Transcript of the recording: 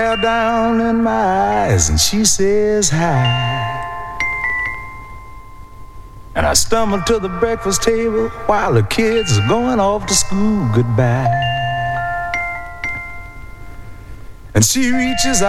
Down in my eyes and she says hi. And I stumble to the breakfast table while the kids are going off to school goodbye. And she reaches